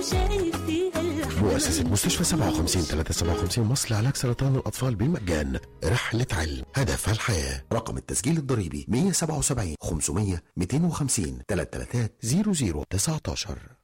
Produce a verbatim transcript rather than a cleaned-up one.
شايف فيها الحنان. مؤسسة مستشفى سبعة وخمسين ثلاثمائة وسبعة وخمسين مصر لعلاج سرطان الأطفال بالمجان. رحلة علم هدفها الحياة. رقم التسجيل الضريبي مية وسبعة وسبعين خمسمية مئتين وخمسين ثلاثة ثلاثة صفر صفر تسعة عشر.